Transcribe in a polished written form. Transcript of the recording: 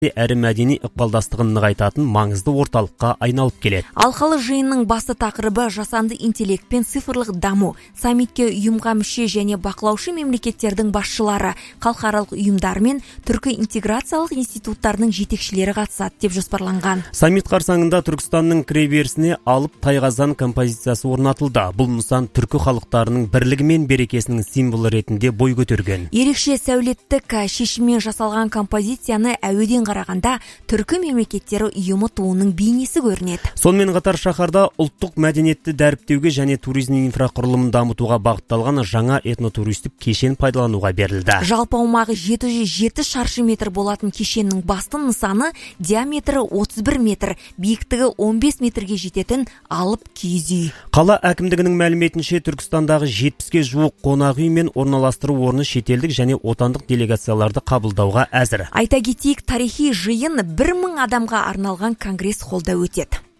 әрі мәдени ықпалдастығын нығайтатын маңызды орталыққа айналып келеді. Алқалы жиынның басты тақырыбы жасанды интеллект пен цифрлық даму. Саммитке ұйымға мүше және бақылаушы мемлекеттердің басшылары, халықаралық ұйымдар мен түркі интеграциялық институттарының жетекшілері қатысады деп жоспарланған. Саммит қарсаңында Түркістанның кіреберісіне алып тайқазан композициясы орнатылды. Бұл нысан түркі халықтарының бірлігі мен берекесінің символы ретінде бой көтерген. Ерекше сәулеттік шешіммен жасалған композицияны әуеден қарағанда түркі мемлекеттері ұйымы туының бейнесі көрінеді. Сонымен қатар шаһарда ұлттық мәдениетті дәріптеуге және туризм инфрақұрылымын дамытуға бағытталған жаңа этнотуристік кешен пайдалануға берілді. Жалпы аумағы 707 шаршы метр болатын кешеннің басты нысаны диаметрі 31 метр, биіктігі 15 метрге жететін алып киіз үй. Қала әкімдігінің мәліметінше Түркістандағы 70-ге жуық қонақ үй мен орналастыру орны шетелдік және отандық делегацияларды қабылдауға әзір. Айта кетейік, тарихи жиын 1000 адамға арналған конгресс холлда өтеді.